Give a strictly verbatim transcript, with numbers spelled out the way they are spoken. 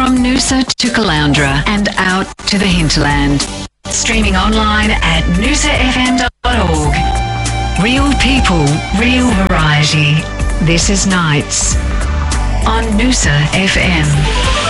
From Noosa to Caloundra and out to the hinterland. Streaming online at noosa f m dot org. Real people, real variety. This is Nights on Noosa F M.